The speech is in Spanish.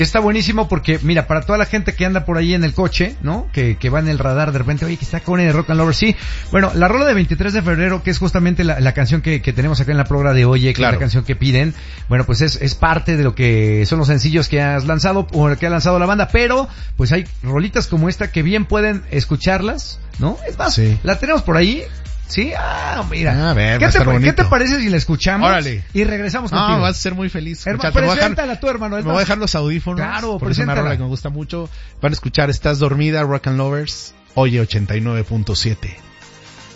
Está buenísimo porque, mira, para toda la gente que anda por ahí en el coche, ¿no? Que va en el radar de repente, oye, que está con el Rock and Lovers, sí. Bueno, la rola de 23 de febrero, que es justamente la canción que tenemos acá en la programa de Oye, que claro, es la canción que piden, bueno, pues es parte de lo que son los sencillos que has lanzado, o que ha lanzado la banda, pero, pues hay rolitas como esta que bien pueden escucharlas, ¿no? Es más, sí, la tenemos por ahí. Sí, mira. A ver, ¿Qué te parece si la escuchamos? Órale. Y regresamos contigo. Vas a ser muy feliz. Preséntala tú, hermano. Me voy a dejar los audífonos. Claro, porque es una rola que me gusta mucho. Van a escuchar Estás Dormida, Rock and Lovers, Oye 89.7.